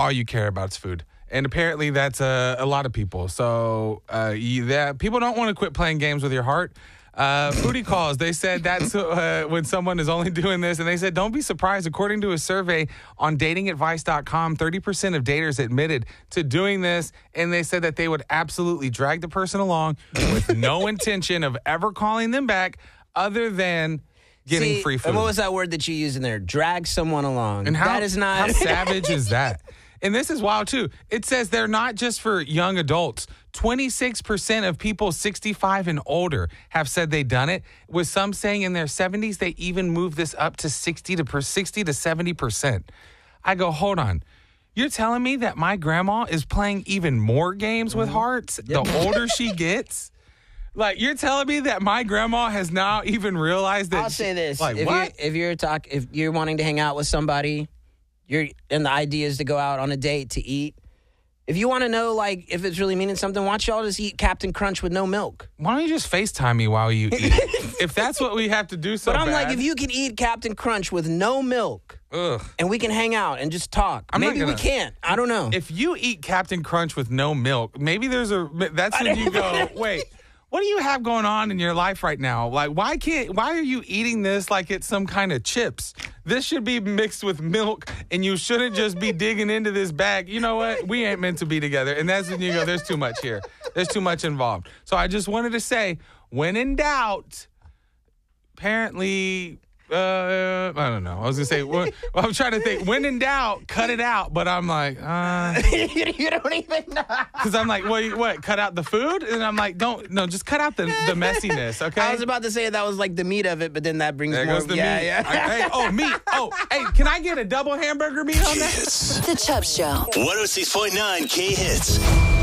all you care about is food. And apparently that's a lot of people. So people don't want to quit playing games with your heart. Foodie Calls, they said that's when someone is only doing this. And they said, don't be surprised. According to a survey on datingadvice.com, 30% of daters admitted to doing this. And they said that they would absolutely drag the person along with no intention of ever calling them back other than getting free food. And what was that word that you used in there? Drag someone along. And that is not... How savage is that? And this is wild, too. It says they're not just for young adults. 26% of people 65 and older have said they've done it, with some saying in their 70s they even moved this up to 60 to 70%. I go, hold on. You're telling me that my grandma is playing even more games with hearts the older she gets? Like, you're telling me that my grandma has now even realized that... I'll say this. Like, if you're wanting to hang out with somebody, and the idea is to go out on a date to eat, if you want to know, like, if it's really meaning something, why don't y'all just eat Captain Crunch with no milk? Why don't you just FaceTime me while you eat? If that's what we have to do so But I'm bad. like, if you can eat Captain Crunch with no milk, and we can hang out and just talk. Maybe we can't. I don't know. If you eat Captain Crunch with no milk, maybe that's when you go, wait, what do you have going on in your life right now? Like, why are you eating this like it's some kind of chips? This should be mixed with milk, and you shouldn't just be digging into this bag. You know what? We ain't meant to be together. And that's when you go, there's too much here. There's too much involved. So I just wanted to say, when in doubt, apparently... I don't know. I was going to say, I'm trying to think. When in doubt, cut it out. But I'm like, You don't even know. Because I'm like, what? Cut out the food? And I'm like, just cut out the messiness, okay? I was about to say that was like the meat of it, but then that brings there more. Goes the meat. Meat. Hey, can I get a double hamburger meat on that? The Chubb Show. 106.9 K-Hits.